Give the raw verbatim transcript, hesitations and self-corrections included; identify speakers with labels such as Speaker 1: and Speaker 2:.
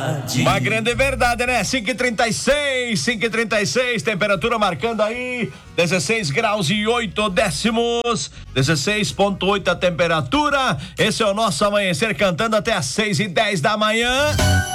Speaker 1: Uma grande verdade, né? cinco e trinta e seis, cinco e trinta e seis, temperatura marcando aí dezesseis graus e oito décimos, dezesseis ponto oito a temperatura. Esse é o nosso amanhecer cantando até às seis e dez da manhã.